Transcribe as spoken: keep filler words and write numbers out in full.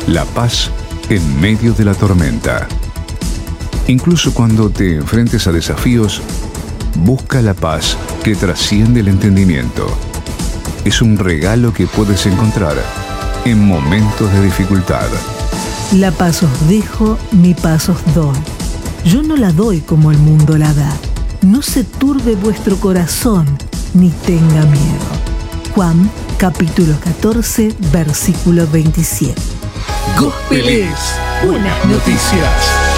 La paz en medio de la tormenta. Incluso cuando te enfrentes a desafíos, busca la paz que trasciende el entendimiento. Es un regalo que puedes encontrar en momentos de dificultad. La paz os dejo, mi paz os doy. Yo no la doy como el mundo la da. No se turbe vuestro corazón, ni tenga miedo. Juan, capítulo catorce, versículo veintisiete. Gospel es Buenas Noticias.